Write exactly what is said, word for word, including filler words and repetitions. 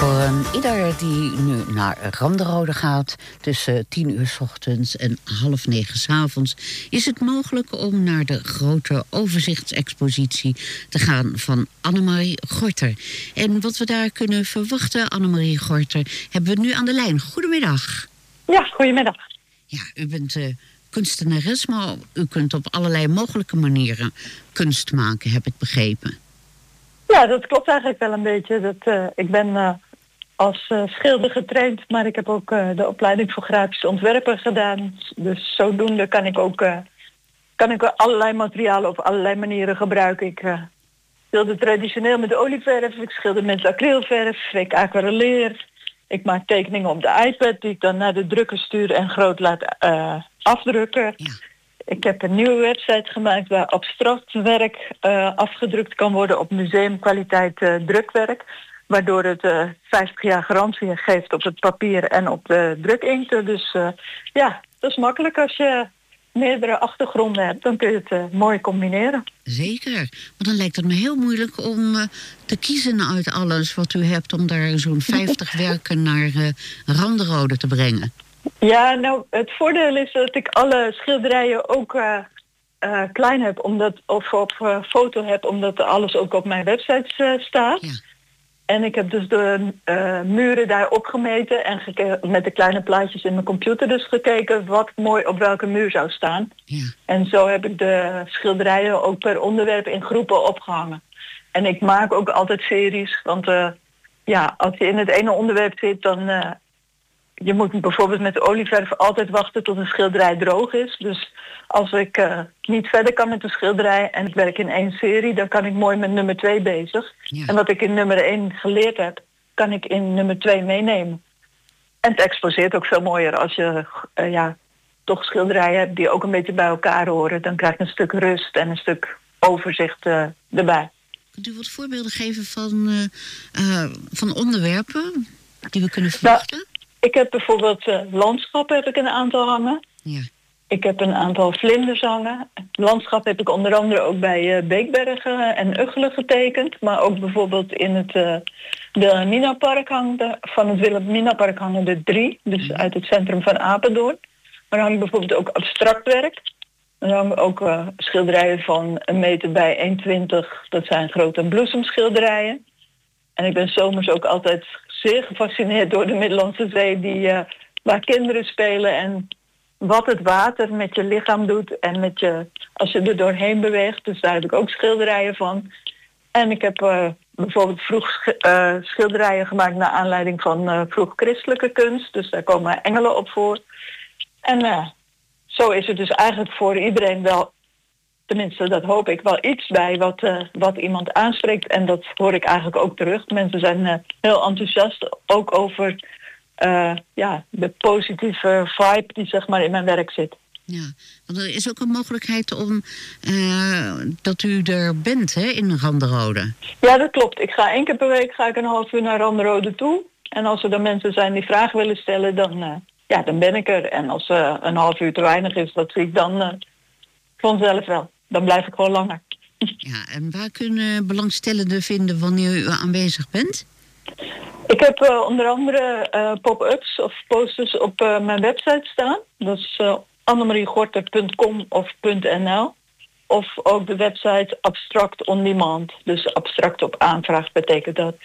Voor een ieder die nu naar Randerode gaat tussen tien uur 's ochtends en half negen 's avonds is het mogelijk om naar de grote overzichtsexpositie te gaan van Annemarie Gorter. En wat we daar kunnen verwachten, Annemarie Gorter, hebben we nu aan de lijn. Goedemiddag. Ja, goedemiddag. Ja, u bent uh, kunstenares, maar u kunt op allerlei mogelijke manieren kunst maken, heb ik begrepen. Ja, dat klopt eigenlijk wel een beetje. Dat, uh, ik ben uh, als uh, schilder getraind, maar ik heb ook uh, de opleiding voor grafisch ontwerper gedaan. Dus zodoende kan ik ook, uh, kan ik allerlei materialen op allerlei manieren gebruiken. Ik uh, schilder traditioneel met olieverf, ik schilder met acrylverf, ik aquarelleer. Ik maak tekeningen op de iPad die ik dan naar de drukker stuur en groot laat uh, afdrukken. Ja. Ik heb een nieuwe website gemaakt waar abstract werk uh, afgedrukt kan worden op museumkwaliteit uh, drukwerk. Waardoor het uh, vijftig jaar garantie geeft op het papier en op de drukinkt. Dus uh, ja, dat is makkelijk als je meerdere achtergronden hebt. Dan kun je het uh, mooi combineren. Zeker, maar dan lijkt het me heel moeilijk om uh, te kiezen uit alles wat u hebt om daar zo'n vijftig werken naar uh, Randerode te brengen. Ja, nou, het voordeel is dat ik alle schilderijen ook uh, uh, klein heb, omdat, of op uh, foto heb, omdat alles ook op mijn website uh, staat. Ja. En ik heb dus de uh, muren daar opgemeten en geke- met de kleine plaatjes in mijn computer dus gekeken wat mooi op welke muur zou staan. Ja. En zo heb ik de schilderijen ook per onderwerp in groepen opgehangen. En ik maak ook altijd series, want uh, ja, als je in het ene onderwerp zit, dan... Uh, Je moet bijvoorbeeld met de olieverf altijd wachten tot een schilderij droog is. Dus als ik uh, niet verder kan met de schilderij en ik werk in één serie, dan kan ik mooi met nummer twee bezig. Ja. En wat ik in nummer één geleerd heb, kan ik in nummer twee meenemen. En het exposeert ook veel mooier als je uh, ja, toch schilderijen hebt die ook een beetje bij elkaar horen. Dan krijg je een stuk rust en een stuk overzicht uh, erbij. Kunt u wat voorbeelden geven van, uh, uh, van onderwerpen die we kunnen verwachten? Nou, ik heb bijvoorbeeld uh, landschappen heb ik een aantal hangen. Ja. Ik heb een aantal vlinders hangen. Landschap heb ik onder andere ook bij uh, Beekbergen en Uggelen getekend. Maar ook bijvoorbeeld in het uh, Wilhelminapark hangen, van het Wilhelminapark hangen er drie. Dus ja. Uit het centrum van Apeldoorn. Maar er hangt bijvoorbeeld ook abstract werk. Er hangen ook uh, schilderijen van een meter bij één komma twintig. Dat zijn grote bloesemschilderijen. En ik ben zomers ook altijd zeer gefascineerd door de Middellandse Zee, die, uh, waar kinderen spelen en wat het water met je lichaam doet en met je, als je er doorheen beweegt. Dus daar heb ik ook schilderijen van. En ik heb uh, bijvoorbeeld vroeg uh, schilderijen gemaakt naar aanleiding van uh, vroeg christelijke kunst. Dus daar komen engelen op voor. En uh, zo is het dus eigenlijk voor iedereen wel, tenminste, dat hoop ik, wel iets bij wat, uh, wat iemand aanspreekt. En dat hoor ik eigenlijk ook terug. Mensen zijn uh, heel enthousiast, ook over uh, ja, de positieve vibe die zeg maar in mijn werk zit. Ja, want er is ook een mogelijkheid om uh, dat u er bent, hè, in Randerode. Ja, dat klopt. Ik ga één keer per week ga ik een half uur naar Randerode toe. En als er dan mensen zijn die vragen willen stellen, dan, uh, ja, dan ben ik er. En als uh, een half uur te weinig is, dat zie ik dan uh, vanzelf wel. Dan blijf ik gewoon langer. Ja, en waar kunnen belangstellenden vinden wanneer u aanwezig bent? Ik heb uh, onder andere uh, pop-ups of posters op uh, mijn website staan. Dat is uh, annemariegorter punt com of .nl. Of ook de website Abstract On Demand. Dus abstract op aanvraag betekent dat.